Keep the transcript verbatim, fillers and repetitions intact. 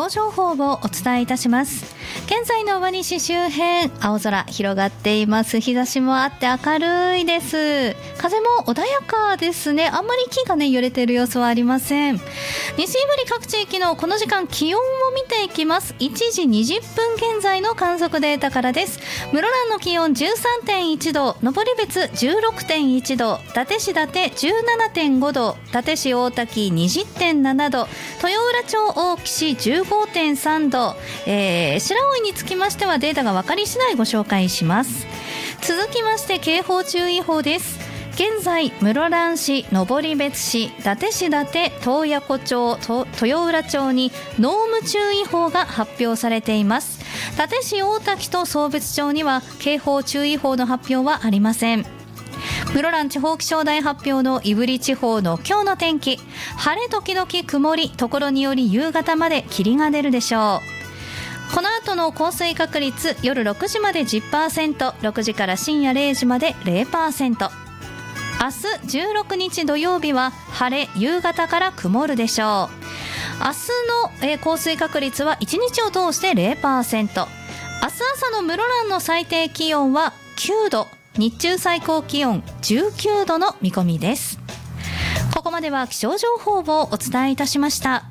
情報をお伝えいたします。現在の尾西周辺、青空広がっています。日差しもあって明るいです。風も穏やかですね。あんまり木がね揺れている様子はありません。西伊振各地域のこの時間気温を見ていきます。いちじにじゅっぷん現在の観測データからです。室蘭の気温 じゅうさんてんいちど、登別 じゅうろくてんいちど、伊達市伊達 じゅうななてんごど、伊達市大滝 にじゅってんななど、豊浦町大岸 じゅうごてんさんど、えー、白老につきましてはデータが分かり次第ご紹介します。続きまして警報注意報です。現在室蘭市、登別市、伊達市伊達、洞爺湖町、豊浦町に濃霧注意報が発表されています。伊達市大滝と壮別町には警報注意報の発表はありません。室蘭地方気象台発表の胆振地方の今日の天気、晴れ時々曇り、ところにより夕方まで霧が出るでしょう。この後の降水確率、夜ろくじまで じゅっパーセント、ろくじから深夜れいじまで ゼロパーセント。明日じゅうろくにち土曜日は晴れ、夕方から曇るでしょう。明日の、えー、降水確率はいちにちを通して ゼロパーセント。明日朝の室蘭の最低気温はきゅうど、日中最高気温じゅうきゅうどの見込みです。ここまでは気象情報をお伝えいたしました。